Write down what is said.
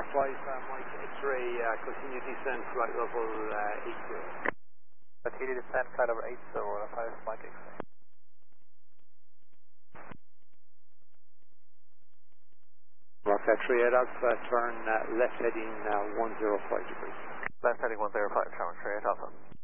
Mike X-ray, continue descent, flight level 80. Continue descent, flight level 80, 5 Mike X-ray. Rock X-ray at Alpha, turn left heading 105 degrees. Left heading 105, turn straight Alpha.